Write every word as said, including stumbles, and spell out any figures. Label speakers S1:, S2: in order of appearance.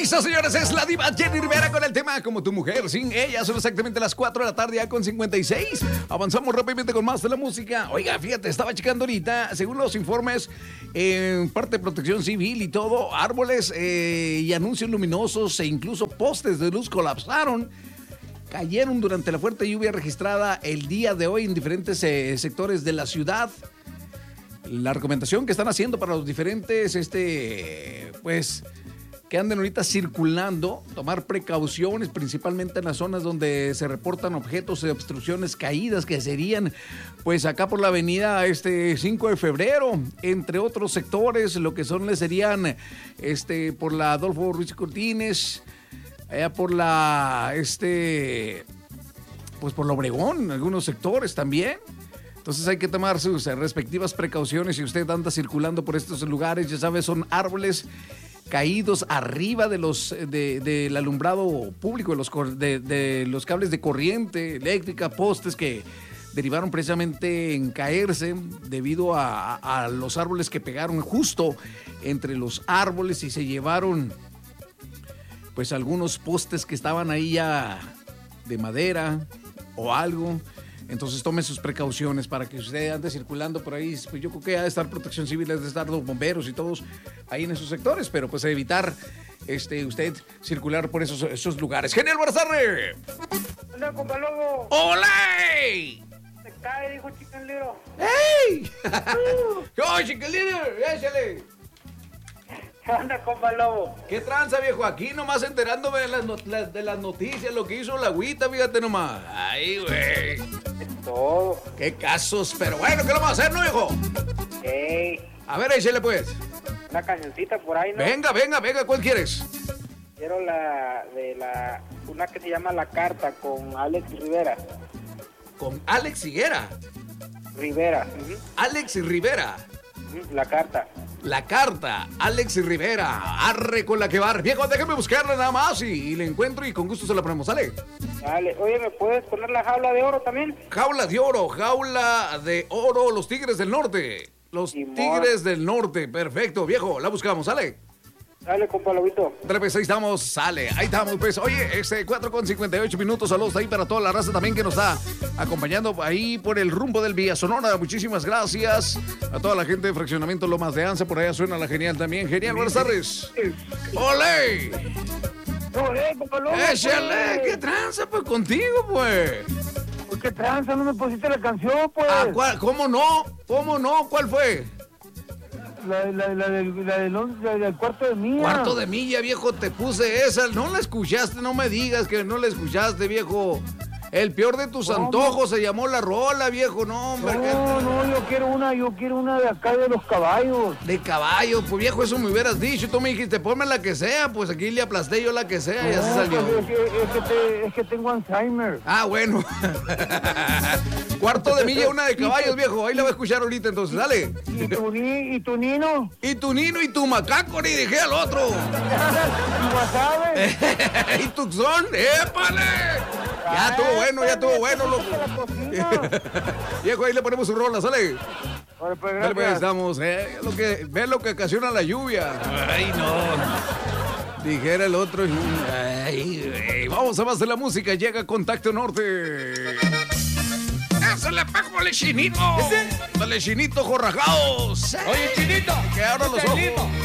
S1: Listo, señores, es la diva Jenny Rivera con el tema Como tu mujer. Sin ella son exactamente las cuatro de la tarde ya con cincuenta y seis. Avanzamos rápidamente con más de la música. Oiga, fíjate, estaba checando ahorita, según los informes, en parte de protección civil y todo, árboles eh, y anuncios luminosos e incluso postes de luz colapsaron. Cayeron durante la fuerte lluvia registrada el día de hoy en diferentes eh, sectores de la ciudad. La recomendación que están haciendo para los diferentes, este, pues... que anden ahorita circulando, tomar precauciones, principalmente en las zonas donde se reportan objetos de obstrucciones caídas, que serían, pues, acá por la avenida este cinco de febrero, entre otros sectores, lo que son, le serían, este, por la Adolfo Ruiz Cortines, allá por la, este, pues, por la Obregón, algunos sectores también. Entonces hay que tomar sus respectivas precauciones si usted anda circulando por estos lugares, ya sabes, son árboles caídos arriba de los de, del alumbrado público, de los, de, de los cables de corriente eléctrica, postes que derivaron precisamente en caerse debido a, a los árboles que pegaron justo entre los árboles y se llevaron pues algunos postes que estaban ahí ya de madera o algo. Entonces tome sus precauciones para que usted ande circulando por ahí. Pues yo creo que ha de estar Protección Civil, ha de estar los bomberos y todos ahí en esos sectores, pero pues evitar este, usted circular por esos, esos lugares. ¡Genial, buenas tardes!
S2: Hola, compa Lobo.
S1: ¡Hola!
S2: Se cae, dijo Chicken Little.
S1: ¡Ey! ¡Oh, Chicken Little! ¡Échale!
S2: ¿Qué onda, compa Lobo?
S1: ¿Qué tranza, viejo? Aquí nomás enterándome de las, not- la- de las noticias, lo que hizo la agüita, fíjate nomás. ¡Ay, güey!
S2: Todo.
S1: ¡Qué casos! Pero bueno, ¿qué lo vamos a hacer, no, viejo?
S2: Ey,
S1: A ver, échale pues.
S2: una cancioncita por ahí, ¿no?
S1: Venga, venga, venga, ¿cuál quieres?
S2: Quiero la de la... Una que se llama La Carta con Alex Rivera.
S1: Con Alex Higuera.
S2: Rivera. Ujú,
S1: Alex Rivera.
S2: ujú, La Carta.
S1: La Carta, Alex Rivera. Arre con la que va. Viejo, déjame buscarla nada más y, y la encuentro y con gusto se la ponemos. ¿Sale?
S2: Dale. Oye, ¿me puedes poner la jaula de oro también?
S1: Jaula de oro, jaula de oro, los Tigres del Norte. Los
S2: Simón.
S1: Tigres del Norte. Perfecto, viejo, la buscamos. ¿Sale?
S2: Dale, compa Lobito.
S1: Dale, pues ahí estamos, sale, ahí estamos, pues. Oye, este cuatro con cincuenta y ocho minutos, saludos ahí para toda la raza también que nos está acompañando ahí por el rumbo del Villa Sonora. Muchísimas gracias a toda la gente de Fraccionamiento Lomas de Anza, por allá suena la genial también. Genial, buenas tardes. ¡Ole!
S2: ¡Ole, compa Lobo!
S1: ¡Échale! ¿Qué tranza, pues, contigo, pues?
S2: ¿Por qué tranza? ¿No me pusiste la canción, pues?
S1: Ah, ¿cuál? ¿Cómo no? ¿Cómo no? ¿Cuál fue?
S2: La, la, la, del, la, del, once- la del cuarto de milla.
S1: Cuarto de milla, viejo, te puse esa. No la escuchaste, no me digas que no la escuchaste, viejo. El peor de tus
S2: ¿Cómo?
S1: antojos se llamó La Rola, viejo. No, hombre.
S2: No, no, yo quiero una, yo quiero una de acá de los caballos.
S1: De caballo, pues viejo, eso me hubieras dicho. Tú me dijiste, ponme la que sea. Pues aquí le aplasté yo la que sea y ya se
S2: No,
S1: salió.
S2: pues es, que, es, que te- es que tengo Alzheimer.
S1: Ah, bueno. Cuarto de milla, una de caballos, viejo. Ahí la voy a escuchar ahorita, entonces, dale.
S2: ¿Y tu, ni, y tu Nino?
S1: Y tu nino y tu macaco, ni dije al otro.
S2: ¿Y Wasabe?
S1: Y tu son, épale. Ya estuvo bueno, ya estuvo bueno, loco.
S2: La cocina.
S1: Viejo, ahí le ponemos su rola, sale.
S2: Vale, pues,
S1: Dale, pues,
S2: gracias.
S1: estamos, eh, lo que, ve lo que ocasiona la lluvia. Ay, no. Dijera el otro. Ay, güey. Vamos a más de la música. Llega Contacto Norte. ¡Eso le pego al chinito! ¡Dale, chinito, jorrajaos!
S3: Oye, Chinito,
S1: Que abra los
S3: ¿estás
S1: ojos.
S3: listo?